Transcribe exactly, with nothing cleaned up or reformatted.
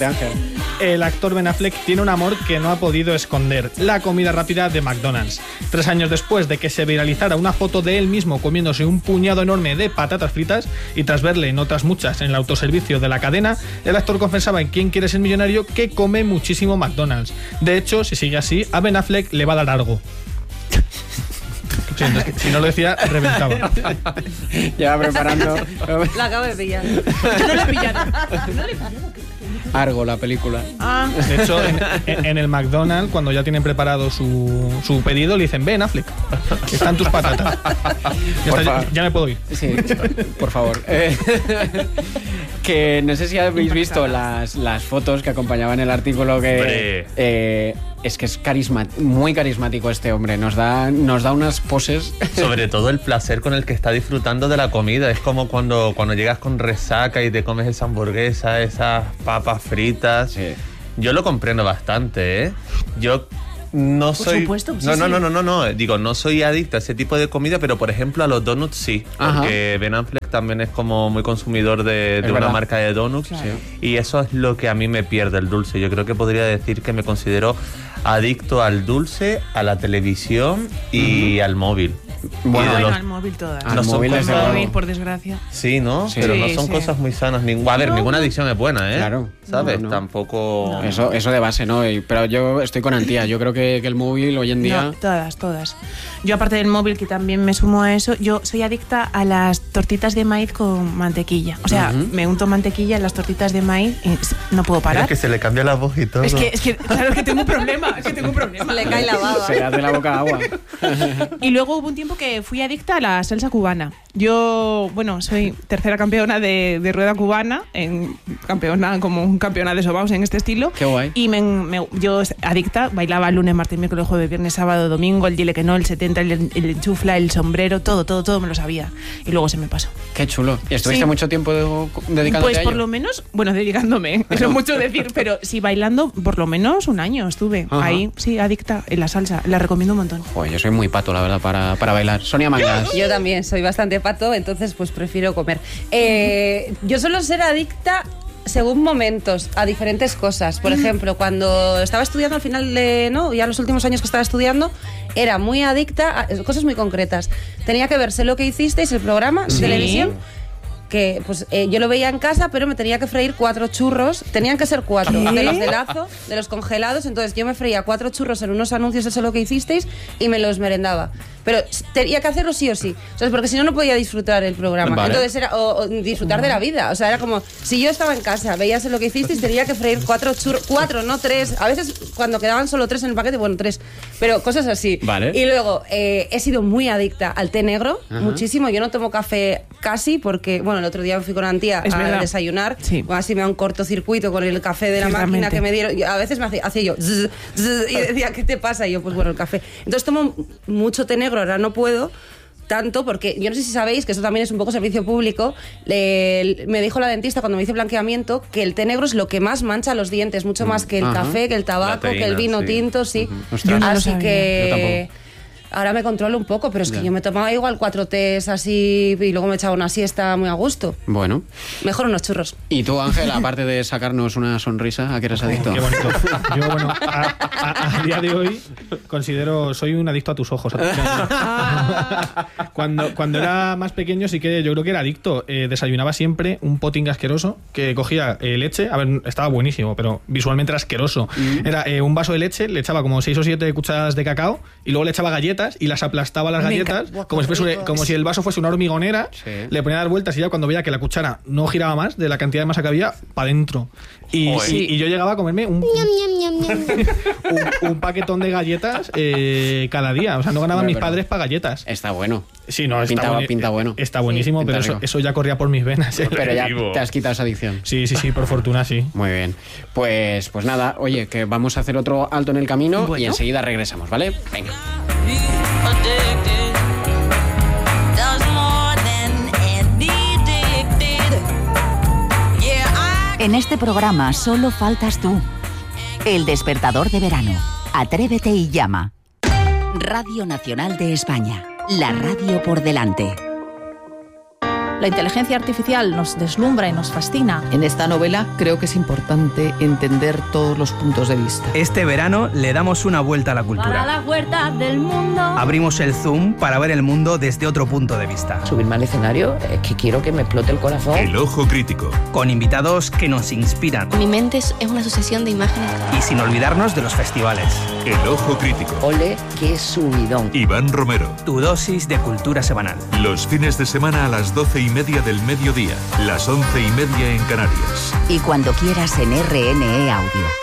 Ángel. El actor Ben Affleck tiene un amor que no ha podido esconder: la comida rápida de McDonald's. Tres años después de que se viralizara una foto de él mismo comiéndose un puñado enorme de patatas fritas, y tras verle en otras muchas en el autoservicio de la cadena, el actor confesaba en ¿Quién quiere ser millonario? Que come muchísimo McDonald's. De hecho, si sigue así, a Ben Affleck le va a dar algo. Sí, es que si no lo decía, reventaba. Ya preparando. La acabo de pillar. No la pillaron. No le pillaron. Argo, la película. Ah. De hecho, en, en el McDonald's, cuando ya tienen preparado su, su pedido, le dicen: ven, Affleck, están tus patatas. Ya, está, ya, ya me puedo ir. Sí, por favor. Eh, que no sé si habéis visto las, las fotos que acompañaban el artículo que... Eh, es que es carisma, muy carismático este hombre. Nos da, nos da unas poses. Sobre todo el placer con el que está disfrutando de la comida. Es como cuando, cuando llegas con resaca y te comes esa hamburguesa, esas papas fritas. Sí. Yo lo comprendo bastante, ¿eh? Yo no soy... Por supuesto. No, sí, no, sí. no, no, no, no. Digo, no soy adicto a ese tipo de comida, pero por ejemplo a los donuts sí. Ajá. Porque Ben Affleck también es como muy consumidor de, de una marca de donuts. Claro. Sí. Y eso es lo que a mí me pierde el dulce. Yo creo que podría decir que me considero adicto al dulce, a la televisión y uh-huh. al móvil. Bueno, bueno los... al móvil todas. Al no móvil, es el móvil, por desgracia. Sí, ¿no? Sí. Pero no Sí, son sí. cosas muy sanas. Ning... A ver, no. Ninguna adicción es buena, ¿eh? Claro. ¿Sabes? No, no. Tampoco... No. Eso, eso de base, ¿no? Y, pero yo estoy con Antía. Yo creo que, que el móvil hoy en día... No, todas, todas. Yo, aparte del móvil, que también me sumo a eso, yo soy adicta a las tortitas de maíz con mantequilla. O sea, uh-huh. me unto mantequilla en las tortitas de maíz y no puedo parar. Es que se le cambia la voz y todo. Es que, es que claro, es que tengo un problema. Es que tengo un problema. Le cae la baba. Se le hace la boca agua. Y luego hubo un tiempo que fui adicta a la salsa cubana. Yo, bueno, soy tercera campeona de, de rueda cubana, en campeona como un campeona de sobaos en este estilo. Qué guay. Y me, me, yo, adicta, bailaba lunes, martes, miércoles, jueves, viernes, sábado, domingo, el dile que no, el setenta, el, el enchufla, el sombrero, todo, todo, todo me lo sabía. Y luego se me pasó. Qué chulo. ¿Y estuviste sí. mucho tiempo de, dedicándote Pues a ello? por lo menos, bueno, dedicándome, eso es mucho decir, pero sí, bailando por lo menos un año estuve. Ajá. Ahí, sí, adicta en la salsa. La recomiendo un montón. Joder, yo soy muy pato, la verdad, para, para bailar. Sonia Mangas. Yo también soy bastante pato, entonces pues prefiero comer. Eh, yo suelo ser adicta según momentos a diferentes cosas. Por ejemplo, cuando estaba estudiando al final de, no, ya los últimos años que estaba estudiando, era muy adicta a cosas muy concretas. Tenía que ver Sé lo que hicisteis, el programa de ¿Sí? televisión, que pues eh, yo lo veía en casa, pero me tenía que freír cuatro churros. Tenían que ser cuatro, ¿Qué? de los de lazo, de los congelados. Entonces yo me freía cuatro churros en unos anuncios de Sé lo que hicisteis y me los merendaba. Pero tenía que hacerlo sí o sí, ¿sabes? Porque si no, no podía disfrutar el programa. Vale. Entonces era, o, o disfrutar de la vida. O sea, era como, si yo estaba en casa, veías lo que hicisteis, tenía que freír cuatro churros, cuatro, no tres. A veces cuando quedaban solo tres en el paquete, bueno, tres. Pero cosas así. Vale. Y luego, eh, he sido muy adicta al té negro, Ajá. muchísimo. Yo no tomo café casi porque, bueno, el otro día me fui con Antía Es a verdad. desayunar. Sí. Bueno, así me da un cortocircuito con el café de la Ciertamente. máquina que me dieron. A veces me hacía, hacía yo, zzz, zzz, y decía, ¿qué te pasa? Y yo, pues bueno, el café. Entonces tomo mucho té negro, ahora no puedo tanto, porque yo no sé si sabéis que eso también es un poco servicio público. Le, me dijo la dentista cuando me hice blanqueamiento que el té negro es lo que más mancha los dientes, mucho más que el Ajá. café, que el tabaco, La teína, que el vino sí. tinto, sí. Uh-huh. Ostras. Yo no lo Así sabía. que Yo tampoco. ahora me controlo un poco, pero es que Ya. yo me tomaba igual cuatro tés así y luego me echaba una siesta muy a gusto. Bueno. Mejor unos churros. ¿Y tú, Ángel, aparte de sacarnos una sonrisa, a qué eres adicto? Qué bonito. Yo, bueno, a, a- a día de hoy considero, soy un adicto a tus ojos. Cuando, cuando era más pequeño sí que yo creo que era adicto. Eh, desayunaba siempre un poting asqueroso que cogía eh, leche. A ver, estaba buenísimo, pero visualmente era asqueroso. Mm. Era eh, un vaso de leche, le echaba como seis o siete cucharadas de cacao y luego le echaba galletas y las aplastaba las Me galletas encanta. como si, fuese, como si el vaso fuese una hormigonera. Sí. Le ponía a dar vueltas y ya cuando veía que la cuchara no giraba más de la cantidad de masa que había, para adentro. Y, Joder. y, y yo llegaba a comerme un, un, un paquetón de galletas eh, cada día. O sea, no ganaban Hombre, mis pero- padres para galletas. Está bueno. Sí, no, está, Pinta- boni- pinta bueno. Está buenísimo, Sí, pero pinta eso, rico. eso ya corría por mis venas. ¿eh? Pero ya Vivo. te has quitado esa adicción. Sí, sí, sí, por fortuna sí. Muy bien. Pues, pues nada, oye, que vamos a hacer otro alto en el camino Bueno. y enseguida regresamos, ¿vale? Venga. En este programa solo faltas tú. El despertador de verano. Atrévete y llama. Radio Nacional de España. La radio por delante. La inteligencia artificial nos deslumbra y nos fascina. En esta novela creo que es importante entender todos los puntos de vista. Este verano le damos una vuelta a la cultura. Para las huertas del mundo. Abrimos el Zoom para ver el mundo desde otro punto de vista. Subirme al escenario es que quiero que me explote el corazón. El Ojo Crítico. Con invitados que nos inspiran. Mi mente es una sucesión de imágenes. Y sin olvidarnos de los festivales. El Ojo Crítico. Ole, qué subidón. Iván Romero. Tu dosis de cultura semanal. Los fines de semana a las doce y media del mediodía. Las once y media en Canarias. Y cuando quieras en R N E Audio.